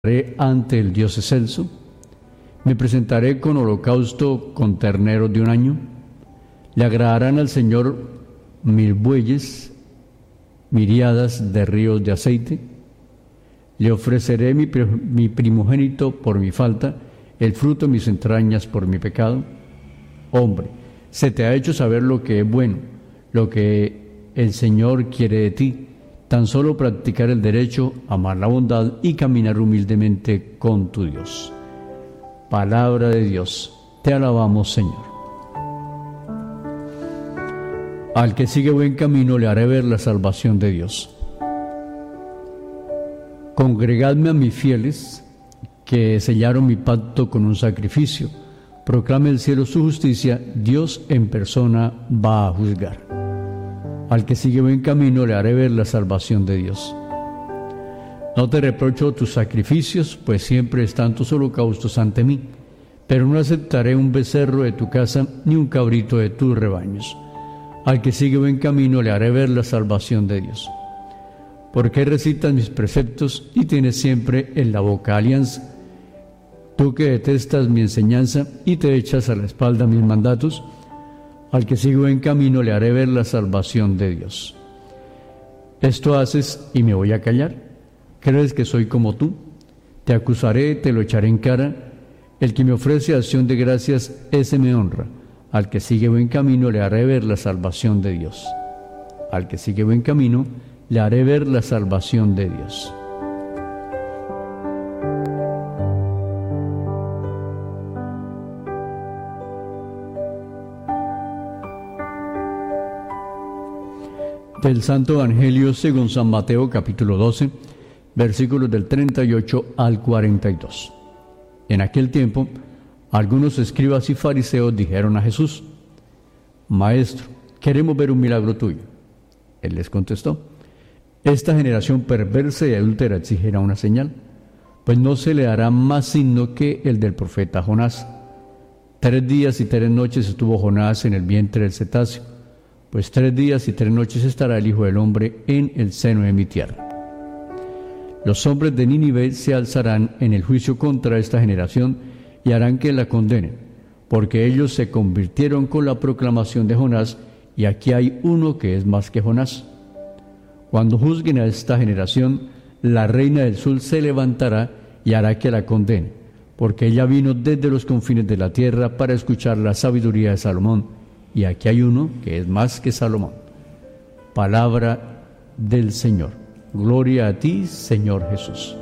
ante el Dios excelso, me presentaré con holocausto con terneros de un año, le agradarán al Señor 1000 bueyes, miriadas de ríos de aceite, le ofreceré mi primogénito por mi falta, el fruto de mis entrañas por mi pecado. Hombre, se te ha hecho saber lo que es bueno, lo que el Señor quiere de ti, tan solo practicar el derecho, amar la bondad y caminar humildemente con tu Dios. Palabra de Dios, te alabamos, Señor. Al que sigue buen camino le haré ver la salvación de Dios. Congregadme a mis fieles, que sellaron mi pacto con un sacrificio. Proclame el cielo su justicia, Dios en persona va a juzgar. Al que sigue buen camino le haré ver la salvación de Dios. No te reprocho tus sacrificios, pues siempre están tus holocaustos ante mí, pero no aceptaré un becerro de tu casa, ni un cabrito de tus rebaños. Al que sigue buen camino le haré ver la salvación de Dios. ¿Por qué recitas mis preceptos y tienes siempre en la boca alianza? Tú que detestas mi enseñanza y te echas a la espalda mis mandatos, al que sigue buen camino le haré ver la salvación de Dios. Esto haces y me voy a callar. ¿Crees que soy como tú? Te acusaré, te lo echaré en cara. El que me ofrece acción de gracias, ese me honra. Al que sigue buen camino le haré ver la salvación de Dios. Al que sigue buen camino le haré ver la salvación de Dios. Del Santo Evangelio según San Mateo, capítulo 12, versículos del 38 al 42. En aquel tiempo, algunos escribas y fariseos dijeron a Jesús: Maestro, queremos ver un milagro tuyo. Él les contestó: Esta generación perversa y adúltera exigirá una señal, pues no se le hará más signo que el del profeta Jonás. 3 días y 3 noches estuvo Jonás en el vientre del cetáceo. Pues 3 días y 3 noches estará el Hijo del Hombre en el seno de mi tierra. Los hombres de Nínive se alzarán en el juicio contra esta generación y harán que la condenen, porque ellos se convirtieron con la proclamación de Jonás, y aquí hay uno que es más que Jonás. Cuando juzguen a esta generación, la reina del sur se levantará y hará que la condene, porque ella vino desde los confines de la tierra para escuchar la sabiduría de Salomón, y aquí hay uno que es más que Salomón. Palabra del Señor. Gloria a ti, Señor Jesús.